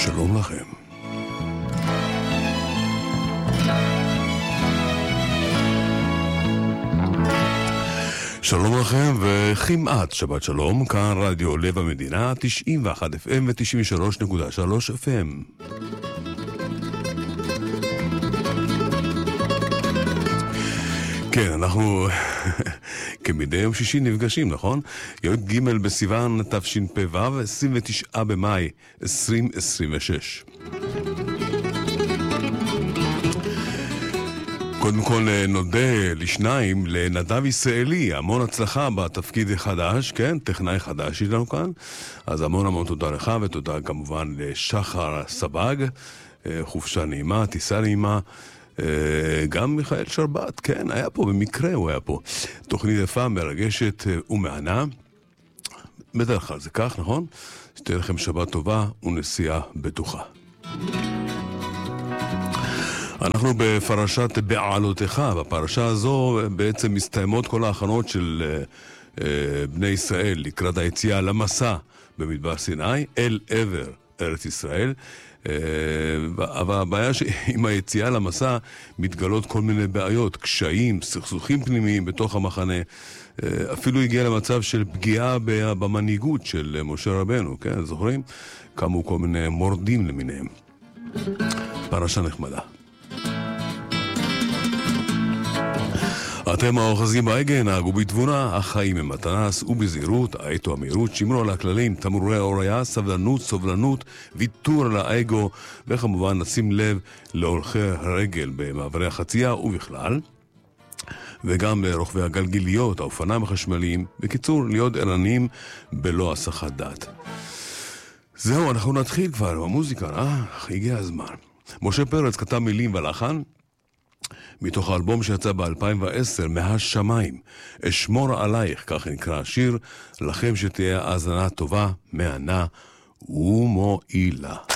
שלום לכם. שלום לכם וכמעט שבת שלום, כאן רדיו לב המדינה, 91 FM ו-93.3 FM. כן, אנחנו כמדי יום שישי נפגשים, נכון? יום ג' בסיוון תשפ"ו, 29 במאי 2026. קודם כל נודה לשניים, לנדב ישראלי, המון הצלחה בתפקיד החדש, כן, טכנאי חדש איתנו כאן, אז המון תודה לך, ותודה כמובן לשחר סבג, חופשה נעימה, טיסה נעימה, גם מיכאל שרבט, כן, היה פה, במקרה הוא היה פה, תוכנית יפה, מרגשת ומענה, בדרך כלל זה כך, נכון? שתהיה לכם שבת טובה ונסיעה בטוחה. אנחנו בפרשת בעלותיך, בפרשה הזו בעצם מסתיימות כל ההכנות של בני ישראל לקראת היציאה למסע במדבר סיני אל עבר ארץ ישראל, אבל הבעיה שעם היציאה למסע מתגלות כל מיני בעיות, קשיים, סכסוכים פנימיים בתוך המחנה, אפילו הגיע למצב של פגיעה במנהיגות של משה רבנו, כן, זוכרים? קמו כל מיני מורדים למיניהם. פרשה נחמדה. אתם האוחזים בהגה, נהגו בתבונה, החיים הם מתנה, סעו בזהירות, העטו המהירות, שמרו על הכללים, תמרורי ההוריה, סובלנות, ויתור על האגו, וכמובן נשים לב להולכי הרגל במעברי החצייה ובכלל, וגם לרוכבי הגלגיליות, האופניים החשמליים, בקיצור, להיות ערניים בלא הסחת דעת. זהו, אנחנו נתחיל כבר במוזיקה, הגיע הזמן. משה פרץ כתב מילים ולחן, מתוך האלבום שיצא ב-2010, מהשמיים, אשמור עלייך, כך נקרא השיר, לכם שתהיה האזנה טובה, מענה ומועילה.